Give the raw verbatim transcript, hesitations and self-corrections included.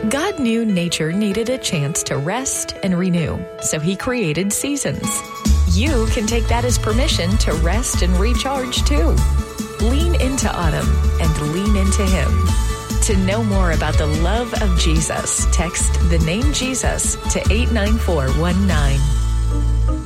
God knew nature needed a chance to rest and renew, so he created seasons. You can take that as permission to rest and recharge too. Lean into autumn and lean into him. To know more about the love of Jesus, text the name Jesus to eight nine four one nine.